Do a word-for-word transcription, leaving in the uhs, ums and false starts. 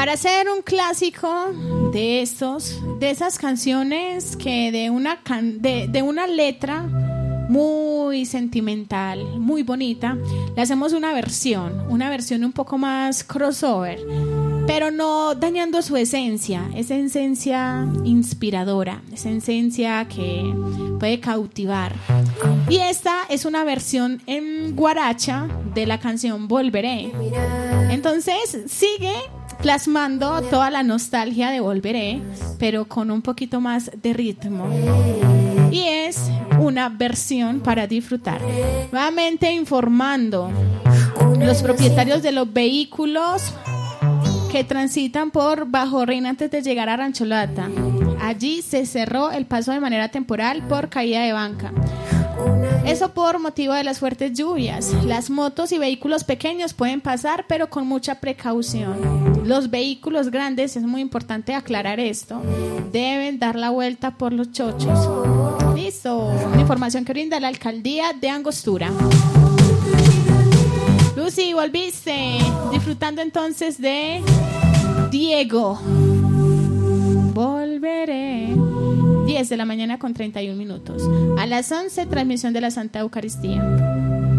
Para hacer un clásico de estos, de esas canciones que de una, can- de, de una letra muy sentimental, muy bonita, le hacemos una versión, una versión un poco más crossover, pero no dañando su esencia, esa esencia inspiradora, esa esencia que puede cautivar. Y esta es una versión en guaracha de la canción Volveré. Entonces sigue plasmando toda la nostalgia de Volveré, pero con un poquito más de ritmo. Y es una versión para disfrutar. Nuevamente informando los propietarios de los vehículos que transitan por Bajo Reina antes de llegar a Rancholata. Allí se cerró el paso de manera temporal por caída de banca. Eso por motivo de las fuertes lluvias. Las motos y vehículos pequeños pueden pasar, pero con mucha precaución. Los vehículos grandes, es muy importante aclarar esto, deben dar la vuelta por los chochos. Listo. Una información que brinda la alcaldía de Angostura. Lucy, volviste. Disfrutando entonces de Diego. Volveré. diez de la mañana con treinta y un minutos. A las once, transmisión de la Santa Eucaristía.